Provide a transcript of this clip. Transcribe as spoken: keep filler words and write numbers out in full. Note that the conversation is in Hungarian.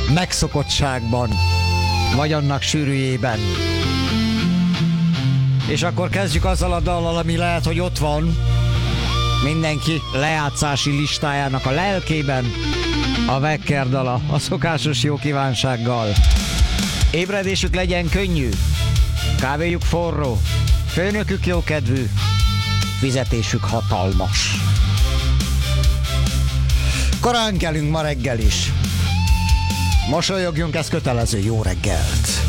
megszokottságban, vagy annak sűrűjében. És akkor kezdjük azzal a dallal, ami lehet, hogy ott van mindenki lejátszási listájának a lelkében, a Wecker dala, a szokásos jó kívánsággal. Ébredésük legyen könnyű, kávéjuk forró, főnökük jókedvű, fizetésük hatalmas. Korán kelünk ma reggel is. Mosolyogjunk, ez kötelező. Jó reggelt!